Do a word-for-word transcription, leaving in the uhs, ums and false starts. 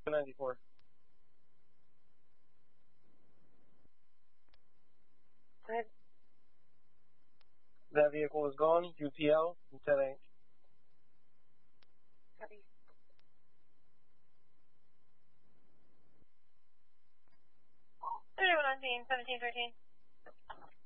ninety-four. Good. That vehicle is gone. U P L and ten eight. Copy. Anyone on scene, seventeen thirteen.